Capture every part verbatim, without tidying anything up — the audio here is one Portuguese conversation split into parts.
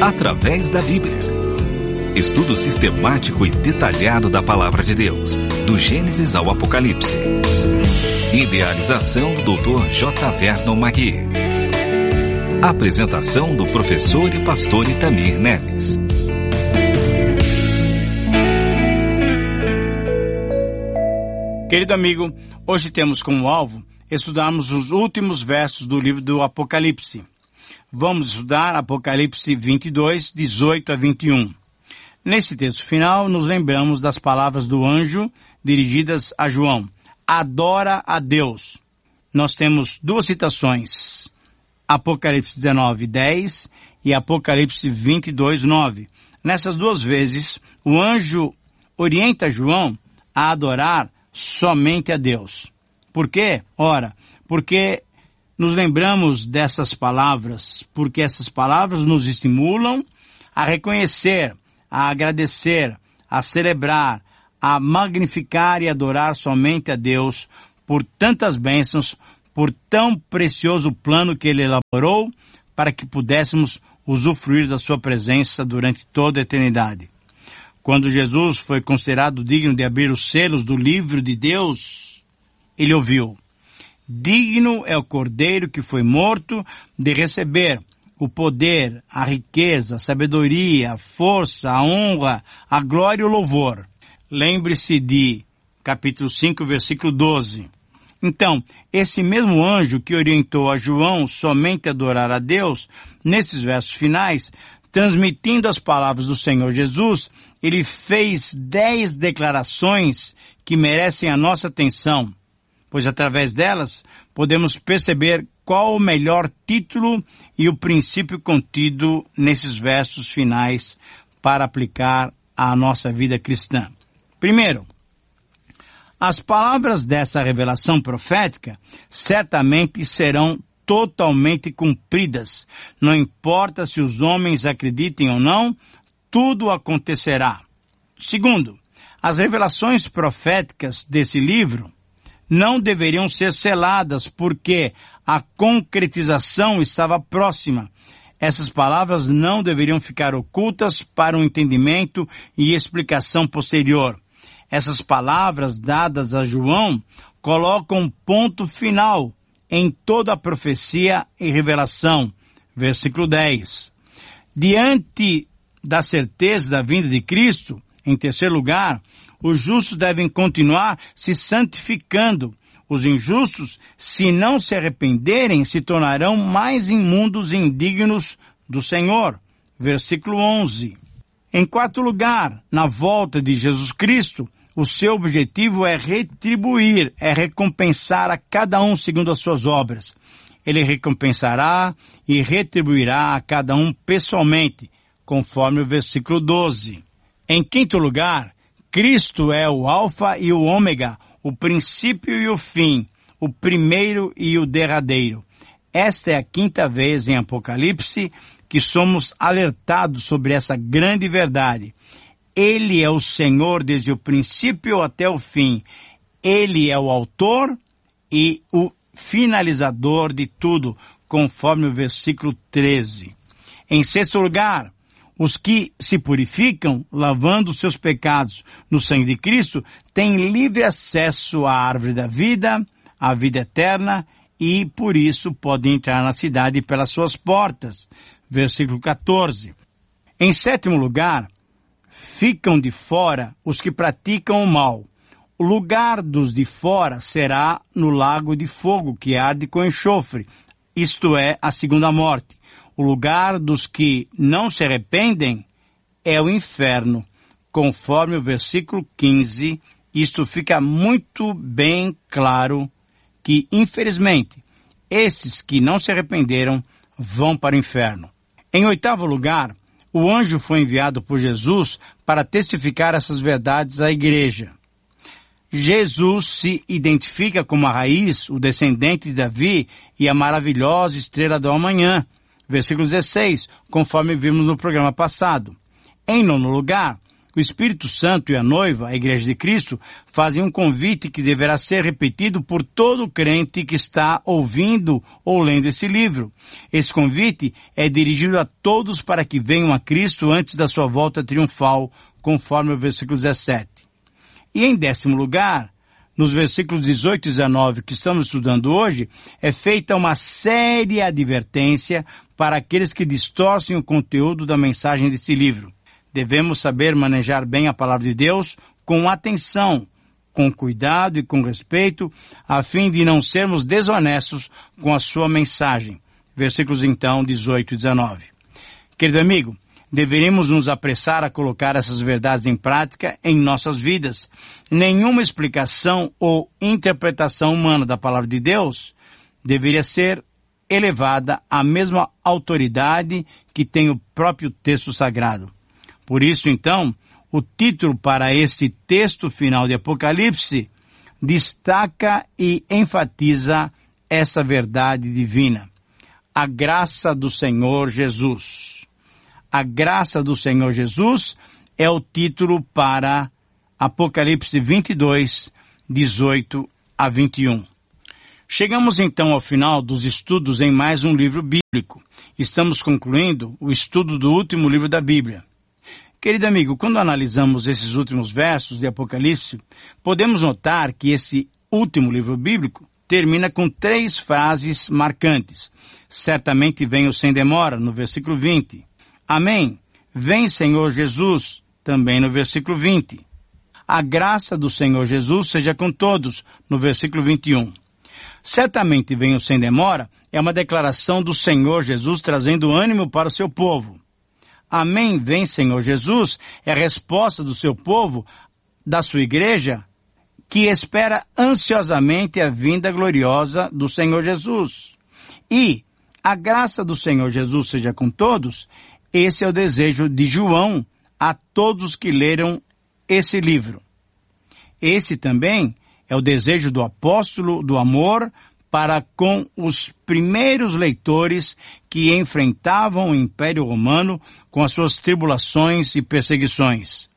através da Bíblia. Estudo sistemático e detalhado da Palavra de Deus, do Gênesis ao Apocalipse. Idealização do doutor J. Vernon Magui. Apresentação do professor e pastor Itamir Neves. Querido amigo, hoje temos como alvo estudarmos os últimos versos do livro do Apocalipse. Vamos estudar Apocalipse vinte e dois, dezoito a vinte e um. Nesse texto final, nos lembramos das palavras do anjo dirigidas a João. Adora a Deus. Nós temos duas citações. Apocalipse dezenove, dez e Apocalipse vinte e dois, nove. Nessas duas vezes, o anjo orienta João a adorar somente a Deus. Por quê? Ora, porque nos lembramos dessas palavras, porque essas palavras nos estimulam a reconhecer, a agradecer, a celebrar, a magnificar e adorar somente a Deus por tantas bênçãos, por tão precioso plano que Ele elaborou para que pudéssemos usufruir da Sua presença durante toda a eternidade. Quando Jesus foi considerado digno de abrir os selos do livro de Deus, Ele ouviu: digno é o Cordeiro que foi morto de receber o poder, a riqueza, a sabedoria, a força, a honra, a glória e o louvor. Lembre-se de capítulo cinco, versículo doze. Então, esse mesmo anjo que orientou a João somente a adorar a Deus, nesses versos finais, transmitindo as palavras do Senhor Jesus, ele fez dez declarações que merecem a nossa atenção, pois através delas podemos perceber qual o melhor título e o princípio contido nesses versos finais para aplicar à nossa vida cristã. Primeiro, as palavras dessa revelação profética certamente serão totalmente cumpridas. Não importa se os homens acreditem ou não, tudo acontecerá. Segundo, as revelações proféticas desse livro não deveriam ser seladas porque a concretização estava próxima. Essas palavras não deveriam ficar ocultas para um entendimento e explicação posterior. Essas palavras dadas a João colocam um ponto final em toda a profecia e revelação. Versículo dez. Diante da certeza da vinda de Cristo, em terceiro lugar, os justos devem continuar se santificando. Os injustos, se não se arrependerem, se tornarão mais imundos e indignos do Senhor. Versículo onze. Em quarto lugar, na volta de Jesus Cristo, o seu objetivo é retribuir, é recompensar a cada um segundo as suas obras. Ele recompensará e retribuirá a cada um pessoalmente, conforme o versículo doze. Em quinto lugar, Cristo é o Alfa e o Ômega, o princípio e o fim, o primeiro e o derradeiro. Esta é a quinta vez em Apocalipse que somos alertados sobre essa grande verdade. Ele é o Senhor desde o princípio até o fim. Ele é o autor e o finalizador de tudo, conforme o versículo treze. Em sexto lugar, os que se purificam, lavando seus pecados no sangue de Cristo, têm livre acesso à árvore da vida, à vida eterna, e por isso podem entrar na cidade pelas suas portas. Versículo quatorze. Em sétimo lugar, ficam de fora os que praticam o mal. O lugar dos de fora será no lago de fogo, que arde com enxofre, isto é, a segunda morte. O lugar dos que não se arrependem é o inferno. Conforme o versículo quinze, isto fica muito bem claro que, infelizmente, esses que não se arrependeram vão para o inferno. Em oitavo lugar, o anjo foi enviado por Jesus para testificar essas verdades à igreja. Jesus se identifica como a raiz, o descendente de Davi e a maravilhosa estrela do amanhã. Versículo dezesseis, conforme vimos no programa passado. Em nono lugar, O Espírito Santo e a noiva, a Igreja de Cristo, fazem um convite que deverá ser repetido por todo crente que está ouvindo ou lendo esse livro. Esse convite é dirigido a todos para que venham a Cristo antes da sua volta triunfal, conforme o versículo dezessete. E em décimo lugar, nos versículos dezoito e dezenove que estamos estudando hoje, é feita uma séria advertência para aqueles que distorcem o conteúdo da mensagem desse livro. Devemos saber manejar bem a palavra de Deus com atenção, com cuidado e com respeito, a fim de não sermos desonestos com a sua mensagem. Versículos então dezoito e dezenove. Querido amigo, deveríamos nos apressar a colocar essas verdades em prática em nossas vidas. Nenhuma explicação ou interpretação humana da palavra de Deus deveria ser elevada à mesma autoridade que tem o próprio texto sagrado. Por isso, então, o título para esse texto final de Apocalipse destaca e enfatiza essa verdade divina. A graça do Senhor Jesus. A graça do Senhor Jesus é o título para Apocalipse vinte e dois, dezoito a vinte e um. Chegamos então ao final dos estudos em mais um livro bíblico. Estamos concluindo o estudo do último livro da Bíblia. Querido amigo, quando analisamos esses últimos versos de Apocalipse, podemos notar que esse último livro bíblico termina com três frases marcantes. Certamente venho sem demora, no versículo vinte. Amém. Vem, Senhor Jesus, também no versículo vinte. A graça do Senhor Jesus seja com todos, no versículo vinte e um. Certamente venho sem demora é uma declaração do Senhor Jesus trazendo ânimo para o seu povo. Amém, vem, Senhor Jesus, é a resposta do seu povo, da sua igreja, que espera ansiosamente a vinda gloriosa do Senhor Jesus. E a graça do Senhor Jesus seja com todos. Esse é o desejo de João a todos os que leram esse livro. Esse também é o desejo do apóstolo do amor para com os primeiros leitores que enfrentavam o Império Romano com as suas tribulações e perseguições.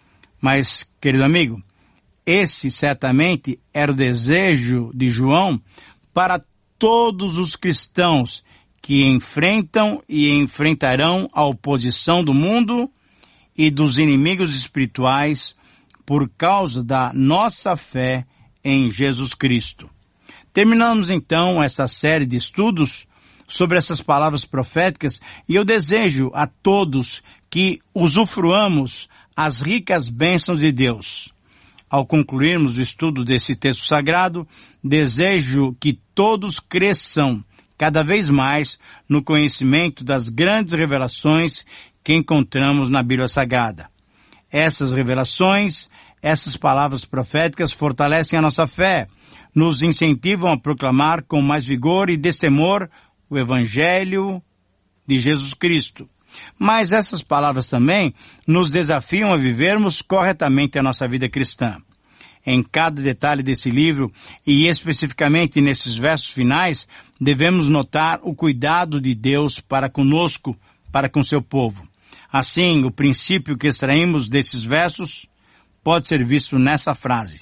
Mas, querido amigo, esse certamente era o desejo de João para todos os cristãos que enfrentam e enfrentarão a oposição do mundo e dos inimigos espirituais por causa da nossa fé em Jesus Cristo. Terminamos então essa série de estudos sobre essas palavras proféticas e eu desejo a todos que usufruamos as ricas bênçãos de Deus. Ao concluirmos o estudo desse texto sagrado, desejo que todos cresçam cada vez mais no conhecimento das grandes revelações que encontramos na Bíblia Sagrada. Essas revelações, essas palavras proféticas fortalecem a nossa fé, nos incentivam a proclamar com mais vigor e destemor o Evangelho de Jesus Cristo. Mas essas palavras também nos desafiam a vivermos corretamente a nossa vida cristã. Em cada detalhe desse livro, e especificamente nesses versos finais, devemos notar o cuidado de Deus para conosco, para com seu povo. Assim, o princípio que extraímos desses versos pode ser visto nessa frase.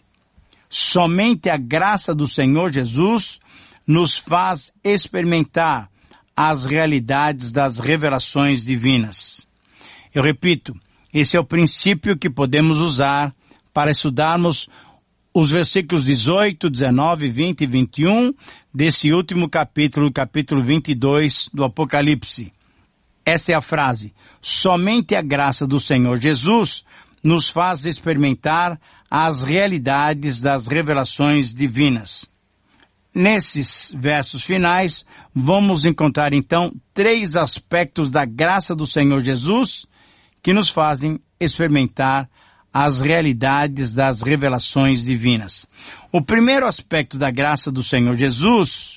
Somente a graça do Senhor Jesus nos faz experimentar as realidades das revelações divinas. Eu repito, esse é o princípio que podemos usar para estudarmos os versículos dezoito, dezenove, vinte e vinte e um desse último capítulo, capítulo vinte e dois do Apocalipse. Essa é a frase. Somente a graça do Senhor Jesus nos faz experimentar as realidades das revelações divinas. Nesses versos finais, vamos encontrar então três aspectos da graça do Senhor Jesus que nos fazem experimentar as realidades das revelações divinas. O primeiro aspecto da graça do Senhor Jesus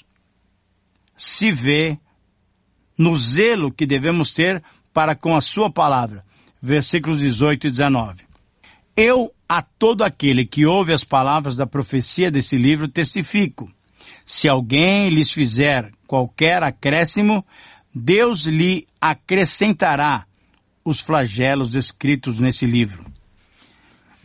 se vê no zelo que devemos ter para com a sua palavra. Versículos dezoito e dezenove. Eu, a todo aquele que ouve as palavras da profecia desse livro, testifico. Se alguém lhes fizer qualquer acréscimo, Deus lhe acrescentará os flagelos escritos nesse livro.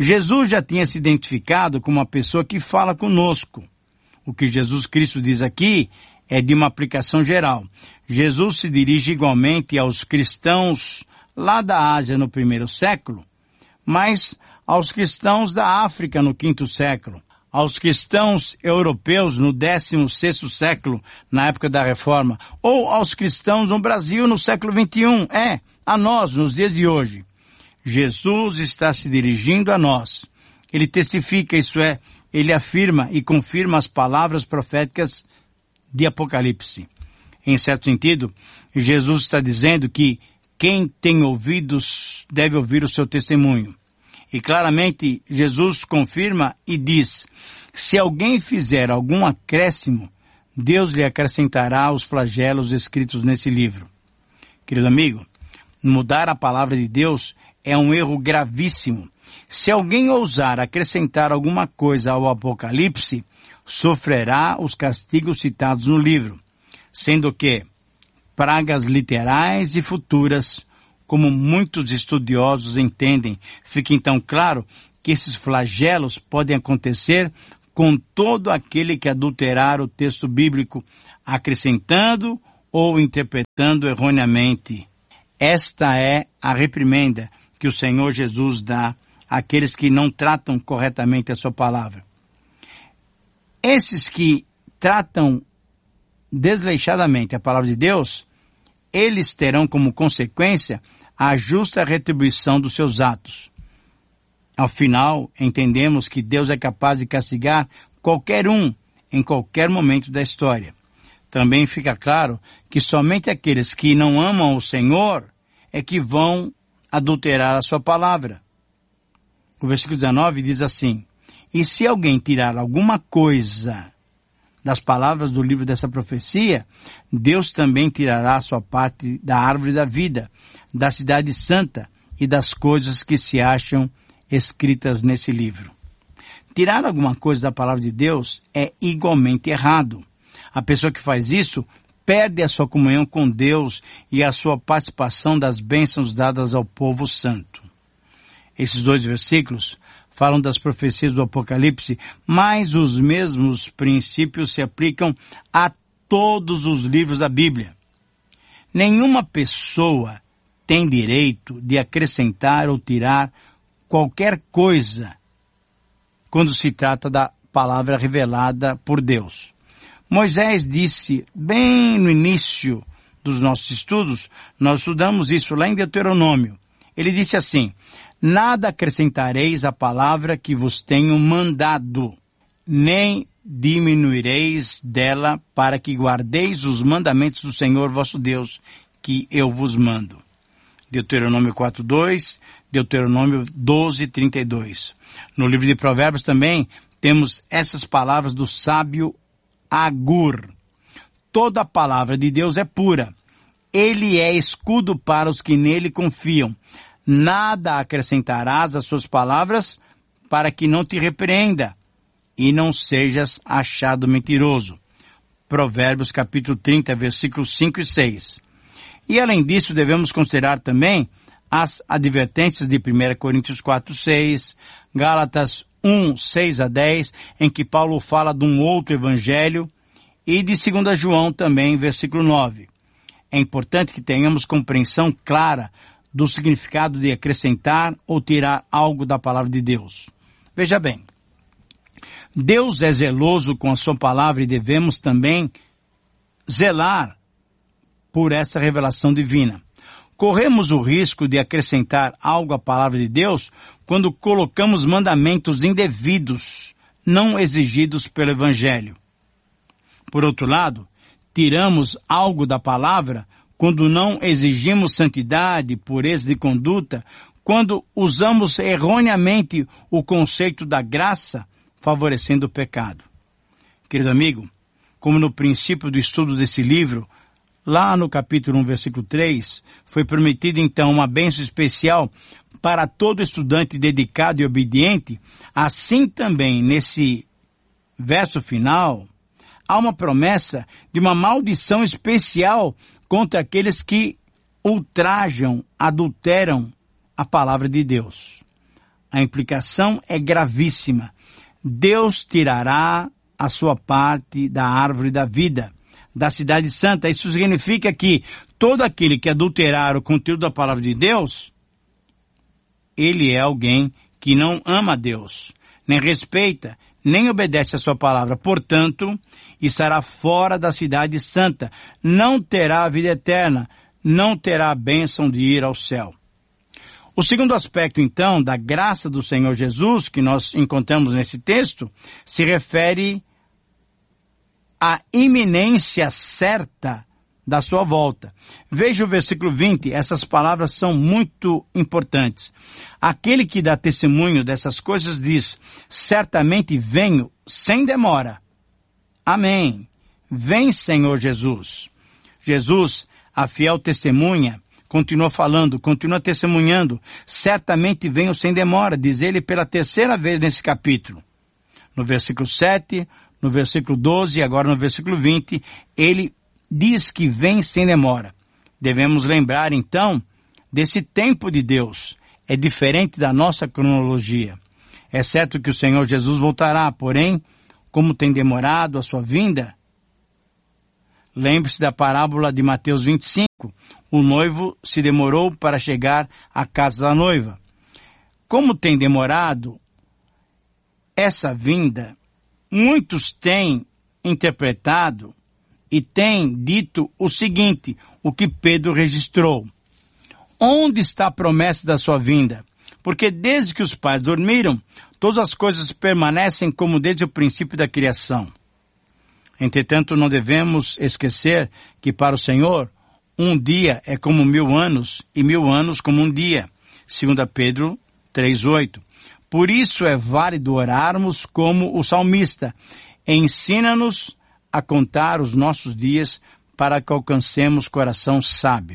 Jesus já tinha se identificado como uma pessoa que fala conosco. O que Jesus Cristo diz aqui é de uma aplicação geral. Jesus se dirige igualmente aos cristãos lá da Ásia no primeiro século, mas aos cristãos da África no quinto século, aos cristãos europeus no décimo sexto século, na época da Reforma, ou aos cristãos no Brasil no século vinte e um, é, a nós, nos dias de hoje. Jesus está se dirigindo a nós. Ele testifica, isso é, ele afirma e confirma as palavras proféticas de Apocalipse. Em certo sentido, Jesus está dizendo que quem tem ouvidos deve ouvir o seu testemunho. E claramente, Jesus confirma e diz, se alguém fizer algum acréscimo, Deus lhe acrescentará os flagelos escritos nesse livro. Querido amigo, mudar a palavra de Deus é um erro gravíssimo. Se alguém ousar acrescentar alguma coisa ao Apocalipse, sofrerá os castigos citados no livro, sendo que pragas literais e futuras, como muitos estudiosos entendem. Fica então claro que esses flagelos podem acontecer com todo aquele que adulterar o texto bíblico, acrescentando ou interpretando erroneamente. Esta é a reprimenda que o Senhor Jesus dá àqueles que não tratam corretamente a sua palavra. Esses que tratam desleixadamente a palavra de Deus, eles terão como consequência a justa retribuição dos seus atos. Ao final, entendemos que Deus é capaz de castigar qualquer um em qualquer momento da história. Também fica claro que somente aqueles que não amam o Senhor é que vão adulterar a sua palavra. O versículo dezenove diz assim, e se alguém tirar alguma coisa das palavras do livro dessa profecia, Deus também tirará a sua parte da árvore da vida, da cidade santa e das coisas que se acham escritas nesse livro. Tirar alguma coisa da palavra de Deus é igualmente errado. A pessoa que faz isso perde a sua comunhão com Deus e a sua participação das bênçãos dadas ao povo santo. Esses dois versículos falam das profecias do Apocalipse, mas os mesmos princípios se aplicam a todos os livros da Bíblia. Nenhuma pessoa tem direito de acrescentar ou tirar qualquer coisa quando se trata da palavra revelada por Deus. Moisés disse, bem no início dos nossos estudos, nós estudamos isso lá em Deuteronômio. Ele disse assim, nada acrescentareis à palavra que vos tenho mandado, nem diminuireis dela para que guardeis os mandamentos do Senhor vosso Deus, que eu vos mando. Deuteronômio quatro, dois, Deuteronômio doze, trinta e dois. No livro de Provérbios também temos essas palavras do sábio Agur. Toda a palavra de Deus é pura. Ele é escudo para os que nele confiam. Nada acrescentarás às suas palavras para que não te repreenda e não sejas achado mentiroso. Provérbios capítulo trinta, versículos cinco e seis. E além disso devemos considerar também as advertências de primeira Coríntios quatro, seis, Gálatas um, seis a dez, em que Paulo fala de um outro evangelho, e de segunda João também, versículo nove. É importante que tenhamos compreensão clara do significado de acrescentar ou tirar algo da palavra de Deus. Veja bem, Deus é zeloso com a sua palavra e devemos também zelar por essa revelação divina. Corremos o risco de acrescentar algo à palavra de Deus quando colocamos mandamentos indevidos, não exigidos pelo Evangelho. Por outro lado, tiramos algo da palavra quando não exigimos santidade, pureza de conduta, quando usamos erroneamente o conceito da graça, favorecendo o pecado. Querido amigo, como no princípio do estudo desse livro, lá no capítulo um, versículo três, foi prometida então uma bênção especial para todo estudante dedicado e obediente, assim também nesse verso final, há uma promessa de uma maldição especial contra aqueles que ultrajam, adulteram a palavra de Deus. A implicação é gravíssima. Deus tirará a sua parte da árvore da vida, da cidade santa. Isso significa que todo aquele que adulterar o conteúdo da palavra de Deus, ele é alguém que não ama a Deus, nem respeita, nem obedece a sua palavra. Portanto, estará fora da cidade santa, não terá a vida eterna, não terá a bênção de ir ao céu. O segundo aspecto, então, da graça do Senhor Jesus, que nós encontramos nesse texto, se refere à iminência certa da sua volta. Veja o versículo vinte, essas palavras são muito importantes. Aquele que dá testemunho dessas coisas diz, certamente venho sem demora. Amém. Vem, Senhor Jesus. Jesus, a fiel testemunha, continua falando, continua testemunhando, certamente venho sem demora, diz ele pela terceira vez nesse capítulo. No versículo sete, no versículo doze e agora no versículo vinte, ele diz que vem sem demora. Devemos lembrar então desse tempo de Deus. É diferente da nossa cronologia. É certo que o Senhor Jesus voltará, porém, como tem demorado a sua vinda, lembre-se da parábola de Mateus vinte e cinco. O noivo se demorou para chegar à casa da noiva. Como tem demorado essa vinda, muitos têm interpretado e têm dito o seguinte, o que Pedro registrou. Onde está a promessa da sua vinda? Porque desde que os pais dormiram, todas as coisas permanecem como desde o princípio da criação. Entretanto, não devemos esquecer que para o Senhor, um dia é como mil anos, e mil anos como um dia. Segunda Pedro três, oito. Por isso é válido orarmos como o salmista. Ensina-nos a contar os nossos dias para que alcancemos coração sábio.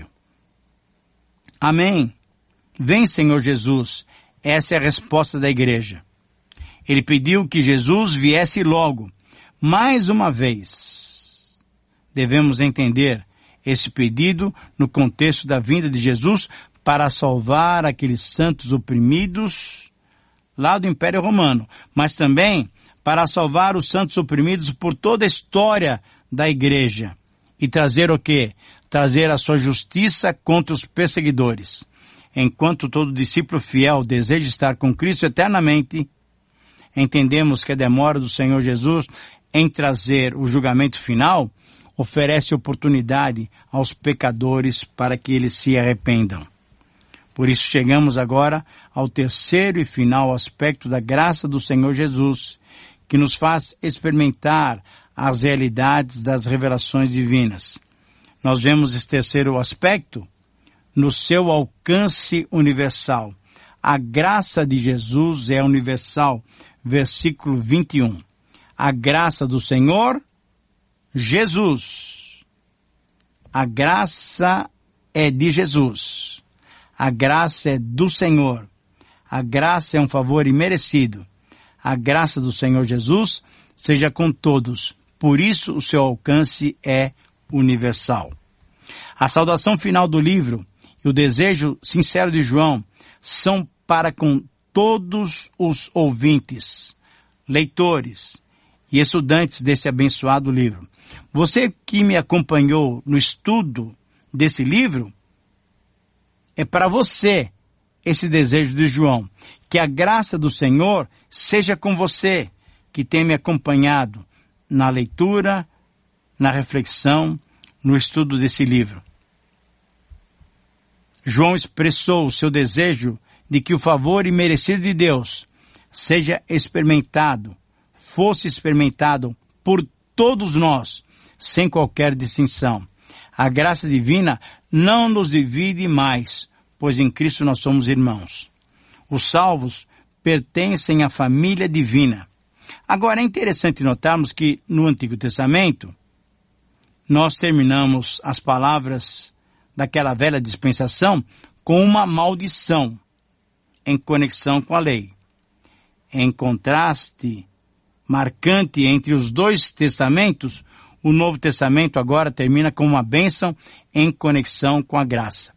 Amém. Vem, Senhor Jesus. Essa é a resposta da igreja. Ele pediu que Jesus viesse logo. Mais uma vez, devemos entender esse pedido no contexto da vinda de Jesus para salvar aqueles santos oprimidos lá do Império Romano, mas também para salvar os santos oprimidos por toda a história da igreja e trazer o quê? Trazer a sua justiça contra os perseguidores. Enquanto todo discípulo fiel deseja estar com Cristo eternamente, entendemos que a demora do Senhor Jesus em trazer o julgamento final oferece oportunidade aos pecadores para que eles se arrependam. Por isso chegamos agora ao terceiro e final aspecto da graça do Senhor Jesus, que nos faz experimentar as realidades das revelações divinas. Nós vemos esse terceiro aspecto no seu alcance universal. A graça de Jesus é universal. Versículo vinte e um. A graça do Senhor Jesus. A graça é de Jesus. A graça é do Senhor. A graça é um favor imerecido. A graça do Senhor Jesus seja com todos. Por isso o seu alcance é universal. A saudação final do livro e o desejo sincero de João são para com todos os ouvintes, leitores e estudantes desse abençoado livro. Você que me acompanhou no estudo desse livro, é para você esse desejo de João. Que a graça do Senhor seja com você que tem me acompanhado na leitura, na reflexão, no estudo desse livro. João expressou o seu desejo de que o favor imerecido de Deus seja experimentado, fosse experimentado por todos nós, sem qualquer distinção. A graça divina não nos divide mais, pois em Cristo nós somos irmãos. Os salvos pertencem à família divina. Agora é interessante notarmos que no Antigo Testamento nós terminamos as palavras daquela velha dispensação com uma maldição em conexão com a lei. Em contraste marcante entre os dois testamentos, o Novo Testamento agora termina com uma bênção em conexão com a graça.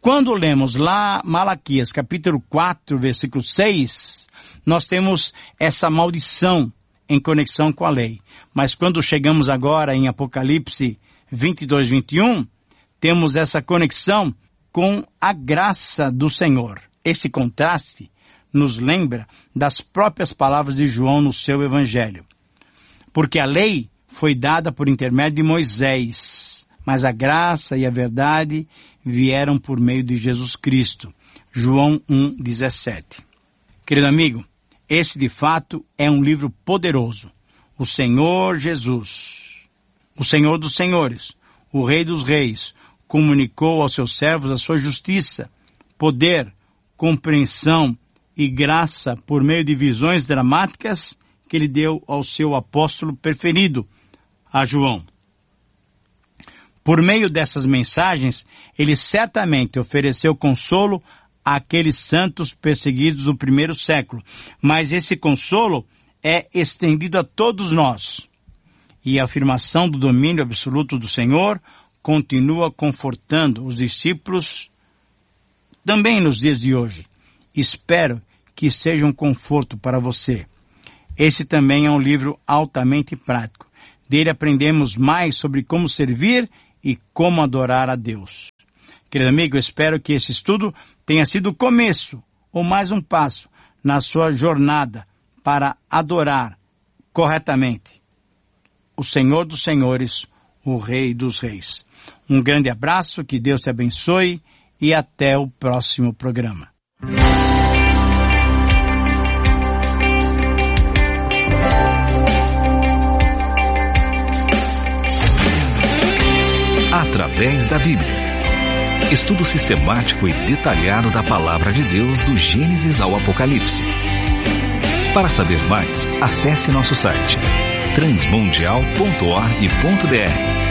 Quando lemos lá Malaquias, capítulo quatro, versículo seis, nós temos essa maldição em conexão com a lei. Mas quando chegamos agora em Apocalipse vinte e dois, vinte e um, temos essa conexão com a graça do Senhor. Esse contraste nos lembra das próprias palavras de João no seu Evangelho. Porque a lei foi dada por intermédio de Moisés, mas a graça e a verdade vieram por meio de Jesus Cristo. João um, dezessete. Querido amigo, esse de fato é um livro poderoso. O Senhor Jesus, o Senhor dos Senhores, o Rei dos Reis, comunicou aos seus servos a sua justiça, poder, compreensão e graça por meio de visões dramáticas que ele deu ao seu apóstolo preferido, a João. Por meio dessas mensagens, ele certamente ofereceu consolo àqueles santos perseguidos do primeiro século, mas esse consolo é estendido a todos nós. E a afirmação do domínio absoluto do Senhor continua confortando os discípulos também nos dias de hoje. Espero que seja um conforto para você. Esse também é um livro altamente prático. Dele aprendemos mais sobre como servir e como adorar a Deus. Querido amigo, eu espero que esse estudo tenha sido o começo, ou mais um passo, na sua jornada para adorar corretamente o Senhor dos Senhores, o Rei dos Reis. Um grande abraço, que Deus te abençoe e até o próximo programa. Através da Bíblia. Estudo sistemático e detalhado da Palavra de Deus do Gênesis ao Apocalipse. Para saber mais, acesse nosso site transmundial ponto org ponto br.